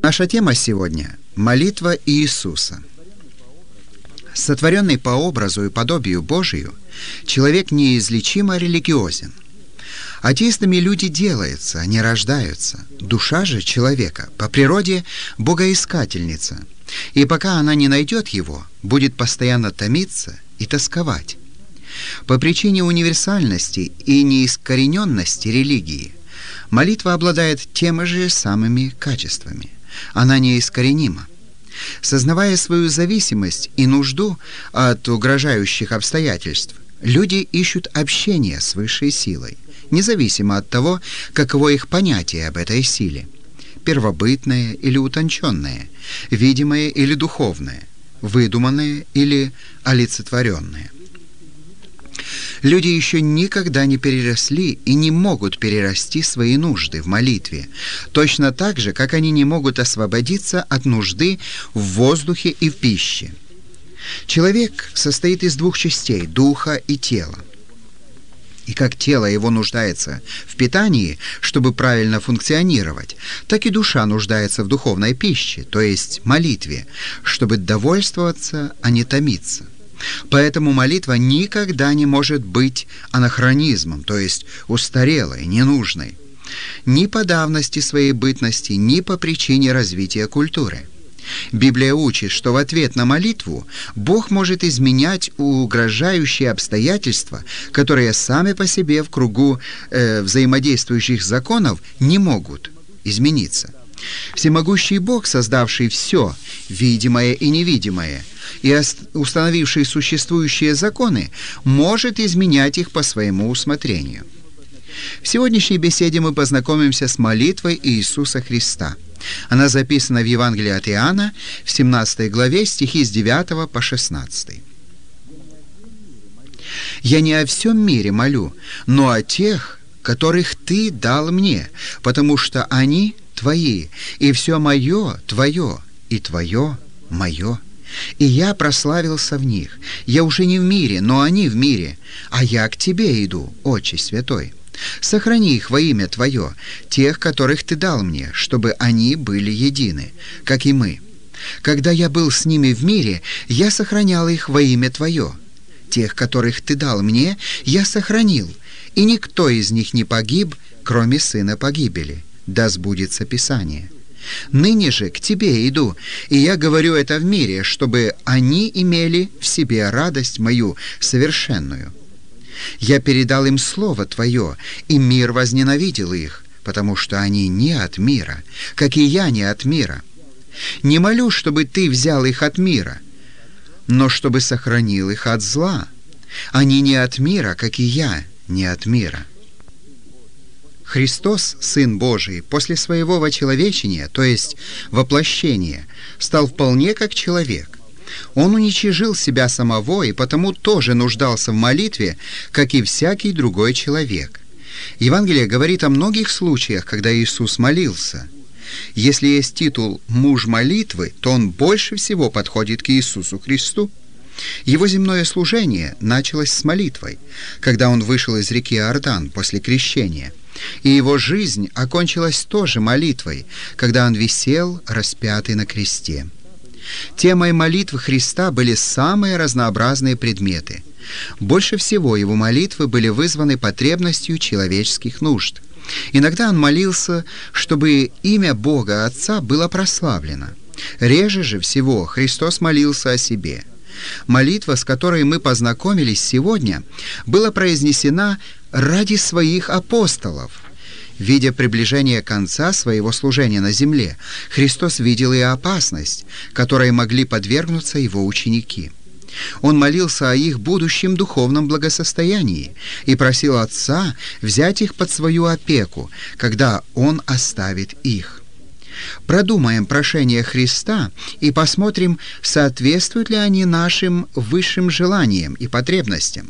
Наша тема сегодня – молитва Иисуса. Сотворенный по образу и подобию Божию, человек неизлечимо религиозен. Атеистами люди делаются, они рождаются. Душа же человека по природе богоискательница, и пока она не найдет его, будет постоянно томиться и тосковать. По причине универсальности и неискорененности религии молитва обладает теми же самыми качествами. Она неискоренима. Сознавая свою зависимость и нужду от угрожающих обстоятельств, люди ищут общения с высшей силой, независимо от того, каково их понятие об этой силе – первобытное или утонченное, видимое или духовное, выдуманное или олицетворенное. Люди еще никогда не переросли и не могут перерасти свои нужды в молитве, точно так же, как они не могут освободиться от нужды в воздухе и в пище. Человек состоит из двух частей – духа и тела. И как тело его нуждается в питании, чтобы правильно функционировать, так и душа нуждается в духовной пище, то есть молитве, чтобы довольствоваться, а не томиться. Поэтому молитва никогда не может быть анахронизмом, то есть устарелой, ненужной, ни по давности своей бытности, ни по причине развития культуры. Библия учит, что в ответ на молитву Бог может изменять угрожающие обстоятельства, которые сами по себе в кругу взаимодействующих законов не могут измениться. Всемогущий Бог, создавший все, видимое и невидимое, и установивший существующие законы, может изменять их по своему усмотрению. В сегодняшней беседе мы познакомимся с молитвой Иисуса Христа. Она записана в Евангелии от Иоанна, в 17 главе, стихи с 9 по 16. «Я не о всем мире молю, но о тех, которых Ты дал мне, потому что они Твои, и все мое Твое, и Твое мое. И я прославился в них. Я уже не в мире, но они в мире, а я к Тебе иду, Отче Святой. Сохрани их во имя Твое, тех, которых Ты дал мне, чтобы они были едины, как и мы. Когда я был с ними в мире, я сохранял их во имя Твое. Тех, которых Ты дал мне, я сохранил, и никто из них не погиб, кроме сына погибели. Да сбудется Писание. Ныне же к Тебе иду, и я говорю это в мире, чтобы они имели в себе радость мою совершенную. Я передал им Слово Твое, и мир возненавидел их, потому что они не от мира, как и я не от мира. Не молю, чтобы Ты взял их от мира, но чтобы сохранил их от зла. Они не от мира, как и я не от мира». Христос, Сын Божий, после своего вочеловечения, то есть воплощения, стал вполне как человек. Он уничижил себя самого и потому тоже нуждался в молитве, как и всякий другой человек. Евангелие говорит о многих случаях, когда Иисус молился. Если есть титул «муж молитвы», то он больше всего подходит к Иисусу Христу. Его земное служение началось с молитвой, когда он вышел из реки Иордан после крещения, и его жизнь окончилась тоже молитвой, когда он висел, распятый на кресте. Темой молитвы Христа были самые разнообразные предметы. Больше всего его молитвы были вызваны потребностью человеческих нужд. Иногда он молился, чтобы имя Бога Отца было прославлено. Реже же всего Христос молился о себе. Молитва, с которой мы познакомились сегодня, была произнесена ради своих апостолов. Видя приближение конца своего служения на земле, Христос видел и опасность, которой могли подвергнуться его ученики. Он молился о их будущем духовном благосостоянии и просил Отца взять их под свою опеку, когда Он оставит их. Продумаем прошения Христа и посмотрим, соответствуют ли они нашим высшим желаниям и потребностям.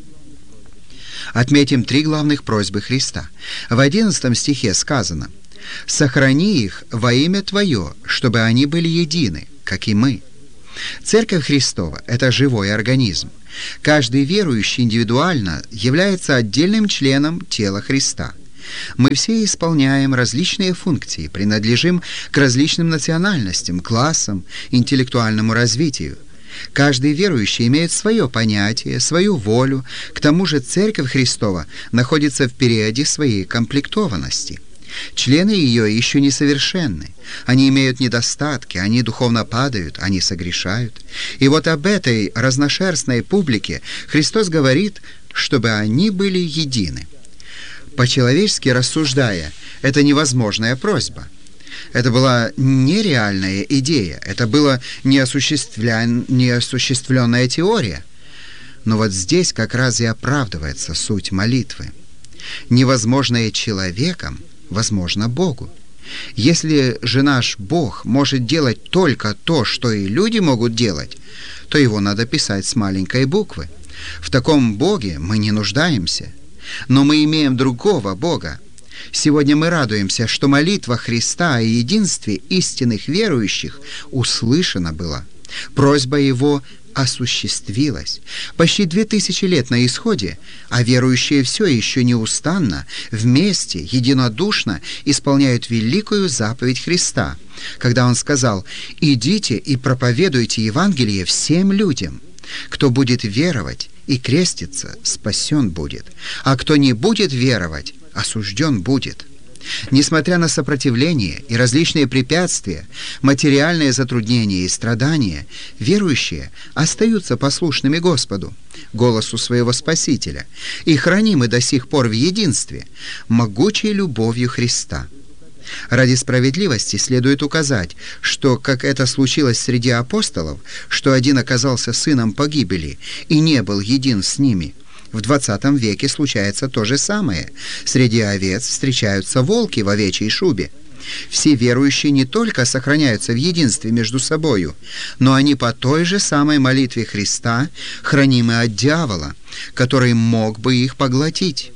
Отметим 3 главных просьбы Христа. В 11 стихе сказано: «Сохрани их во имя Твое, чтобы они были едины, как и мы». Церковь Христова – это живой организм. Каждый верующий индивидуально является отдельным членом тела Христа. Мы все исполняем различные функции, принадлежим к различным национальностям, классам, интеллектуальному развитию. Каждый верующий имеет свое понятие, свою волю. К тому же Церковь Христова находится в периоде своей комплектованности. Члены ее еще несовершенны. Они имеют недостатки, они духовно падают, они согрешают. И вот об этой разношерстной публике Христос говорит, чтобы они были едины. По-человечески рассуждая, это невозможная просьба. Это была нереальная идея, это была неосуществленная теория. Но вот здесь как раз и оправдывается суть молитвы. Невозможное человеком возможно Богу. Если же наш Бог может делать только то, что и люди могут делать, то его надо писать с маленькой буквы. В таком Боге мы не нуждаемся. Но мы имеем другого Бога. Сегодня мы радуемся, что молитва Христа о единстве истинных верующих услышана была. Просьба Его осуществилась. Почти 2000 лет на исходе, а верующие все еще неустанно, вместе, единодушно исполняют великую заповедь Христа, когда Он сказал: «Идите и проповедуйте Евангелие всем людям. Кто будет веровать и креститься, спасен будет, а кто не будет веровать, осужден будет». Несмотря на сопротивление и различные препятствия, материальные затруднения и страдания, верующие остаются послушными Господу, голосу своего Спасителя, и хранимы до сих пор в единстве, могучей любовью Христа. Ради справедливости следует указать, что, как это случилось среди апостолов, что один оказался сыном погибели и не был един с ними, в 20 веке случается то же самое. Среди овец встречаются волки в овечьей шубе. Все верующие не только сохраняются в единстве между собою, но они по той же самой молитве Христа хранимы от дьявола, который мог бы их поглотить.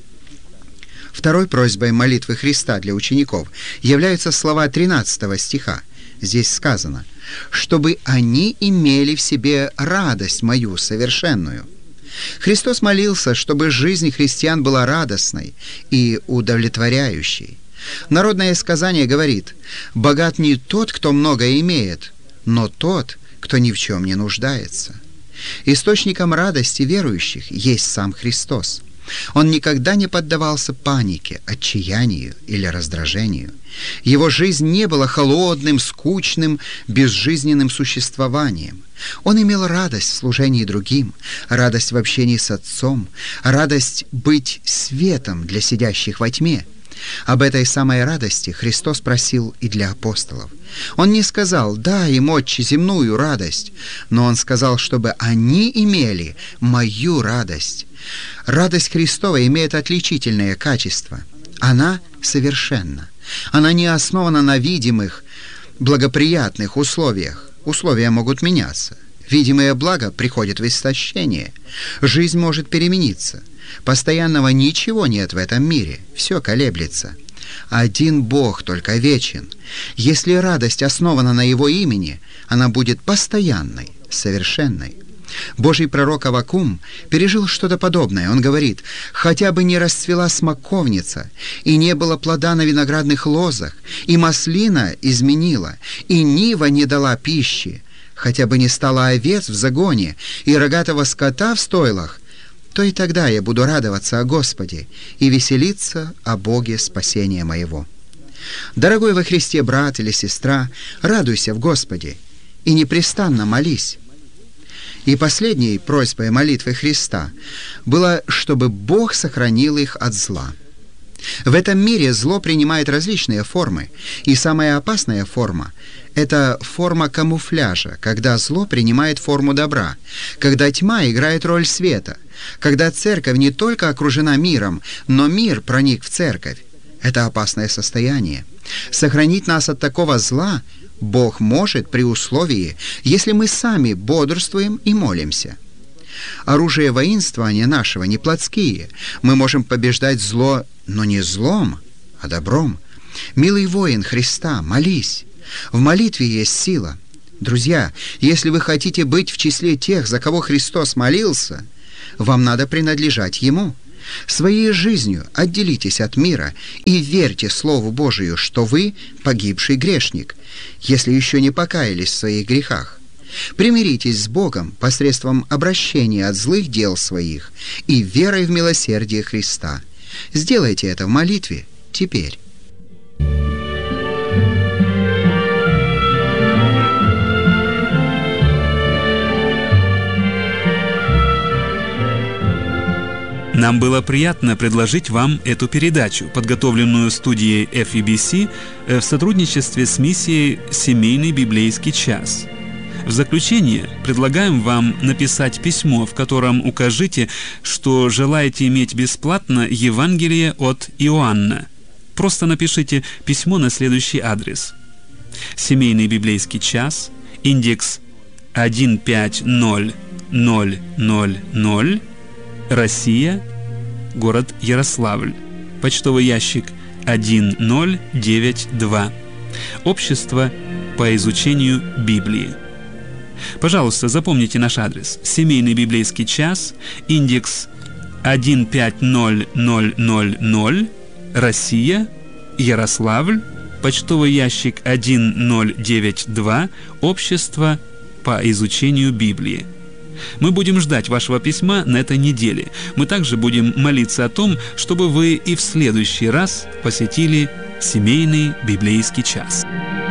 Второй просьбой молитвы Христа для учеников являются слова 13 стиха. Здесь сказано: «Чтобы они имели в себе радость мою совершенную». Христос молился, чтобы жизнь христиан была радостной и удовлетворяющей. Народное сказание говорит: «Богат не тот, кто много имеет, но тот, кто ни в чем не нуждается». Источником радости верующих есть сам Христос. Он никогда не поддавался панике, отчаянию или раздражению. Его жизнь не была холодным, скучным, безжизненным существованием. Он имел радость в служении другим, радость в общении с Отцом, радость быть светом для сидящих во тьме. Об этой самой радости Христос просил и для апостолов. Он не сказал: «Дай им, Отче, земную радость», но Он сказал, чтобы они имели мою радость. Радость Христова имеет отличительное качество. Она совершенна. Она не основана на видимых, благоприятных условиях. Условия могут меняться. Видимое благо приходит в истощение. Жизнь может перемениться. Постоянного ничего нет в этом мире. Все колеблется. Один Бог только вечен. Если радость основана на Его имени, она будет постоянной, совершенной. Божий пророк Аввакум пережил что-то подобное. Он говорит: «Хотя бы не расцвела смоковница, и не было плода на виноградных лозах, и маслина изменила, и нива не дала пищи, хотя бы не стало овец в загоне, и рогатого скота в стойлах, то и тогда я буду радоваться о Господе и веселиться о Боге спасения моего». Дорогой во Христе брат или сестра, радуйся в Господе и непрестанно молись. И последней просьбой молитвы Христа было, чтобы Бог сохранил их от зла. В этом мире зло принимает различные формы, и самая опасная форма – это форма камуфляжа, когда зло принимает форму добра, когда тьма играет роль света, когда церковь не только окружена миром, но мир проник в церковь. Это опасное состояние. Сохранить нас от такого зла Бог может при условии, если мы сами бодрствуем и молимся. Оружие воинствования нашего не плотские. Мы можем побеждать зло, но не злом, а добром. Милый воин Христа, молись. В молитве есть сила. Друзья, если вы хотите быть в числе тех, за кого Христос молился, вам надо принадлежать Ему. Своей жизнью отделитесь от мира и верьте Слову Божию, что вы погибший грешник, если еще не покаялись в своих грехах. Примиритесь с Богом посредством обращения от злых дел своих и верой в милосердие Христа. Сделайте это в молитве теперь. Нам было приятно предложить вам эту передачу, подготовленную студией FEBC в сотрудничестве с миссией «Семейный библейский час». В заключение предлагаем вам написать письмо, в котором укажите, что желаете иметь бесплатно Евангелие от Иоанна. Просто напишите письмо на следующий адрес: «Семейный библейский час», индекс 150000, Россия, город Ярославль, почтовый ящик 1092, Общество по изучению Библии. Пожалуйста, запомните наш адрес: Семейный библейский час, индекс 150000, Россия, Ярославль, почтовый ящик 1092, Общество по изучению Библии. Мы будем ждать вашего письма на этой неделе. Мы также будем молиться о том, чтобы вы и в следующий раз посетили Семейный библейский час.